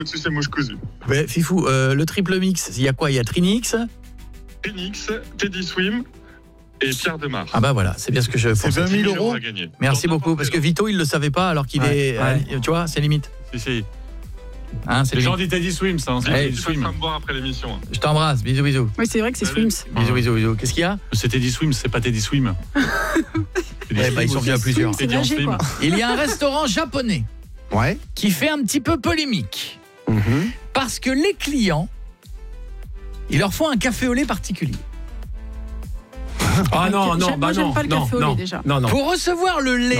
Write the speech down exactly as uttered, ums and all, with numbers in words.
Au-dessus, c'est mouche cousue. Ouais, Fifou, euh, le triple mix, il y a quoi? Il y a Trinix, Phoenix, Teddy Swim et Pierre Demar. Ah bah voilà, c'est bien ce que je C'est pensais. vingt mille euros. à gagner. Merci Dans beaucoup, n'importe parce que quel Vito, il le savait pas alors qu'il Ouais, est... ouais. euh, tu vois, c'est limite. Si, si. Hein, c'est Les gens limite. disent Teddy Swim, ça. hein, c'est ordre. Teddy Tu passeras Swim. me voir après l'émission. hein. Je t'embrasse, bisous, bisous. Oui, c'est vrai que c'est Salut. Swims. Bisous, bisous, bisous. Qu'est-ce qu'il y a? C'est Teddy Swim, c'est pas Teddy Swim. Teddy Eh Swim bah, ils sont aussi. bien plusieurs. C'est Teddy en nager, swim. quoi. Il y a un restaurant japonais Ouais. qui fait un petit peu polémique. Mhm. Parce que les clients, ils leur font un café au lait particulier. Ah non, non, J'aime- bah moi, j'aime non, pas le non, café au lait, non, déjà. non, non. Pour recevoir le lait